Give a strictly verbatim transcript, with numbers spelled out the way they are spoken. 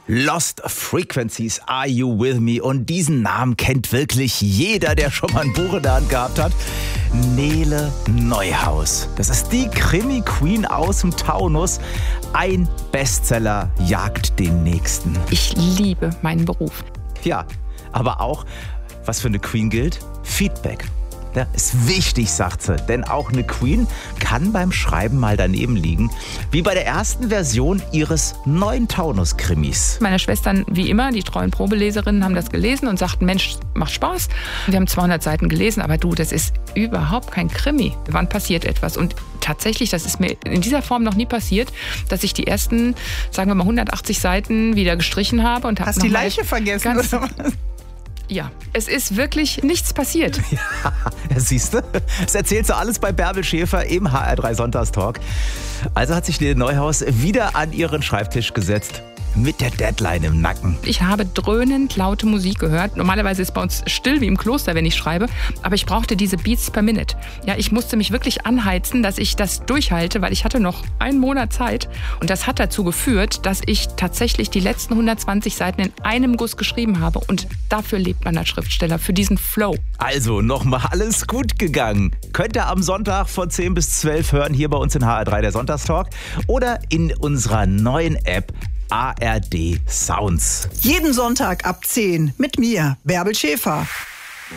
Lost Frequencies, Are You With Me? Und diesen Namen kennt wirklich jeder, der schon mal ein Buch in der Hand gehabt hat. Nele Neuhaus. Das ist die Krimi-Queen aus dem Taunus. Ein Bestseller jagt den nächsten. Ich liebe meinen Beruf. Ja, aber auch, was für eine Queen gilt? Feedback. Ja, ist wichtig, sagt sie, denn auch eine Queen kann beim Schreiben mal daneben liegen, wie bei der ersten Version ihres neuen Taunus-Krimis. Meine Schwestern, wie immer, die treuen Probeleserinnen, haben das gelesen und sagten, Mensch, macht Spaß. Wir haben zweihundert Seiten gelesen, aber du, das ist überhaupt kein Krimi. Wann passiert etwas? Und tatsächlich, das ist mir in dieser Form noch nie passiert, dass ich die ersten, sagen wir mal, hundertachtzig Seiten wieder gestrichen habe. Und Hast die Leiche vergessen, oder was? Ja, es ist wirklich nichts passiert. Ja, siehst du? Das erzählt du alles bei Bärbel Schäfer im H R drei Sonntagstalk. Also hat sich Nele Neuhaus wieder an ihren Schreibtisch gesetzt. Mit der Deadline im Nacken. Ich habe dröhnend laute Musik gehört. Normalerweise ist bei uns still wie im Kloster, wenn ich schreibe. Aber ich brauchte diese Beats per Minute. Ja, ich musste mich wirklich anheizen, dass ich das durchhalte, weil ich hatte noch einen Monat Zeit. Und das hat dazu geführt, dass ich tatsächlich die letzten hundertzwanzig Seiten in einem Guss geschrieben habe. Und dafür lebt man als Schriftsteller, für diesen Flow. Also nochmal alles gut gegangen. Könnt ihr am Sonntag von zehn bis zwölf hören, hier bei uns in H R drei, der Sonntagstalk. Oder in unserer neuen App A R D Sounds. Jeden Sonntag ab zehn mit mir, Bärbel Schäfer.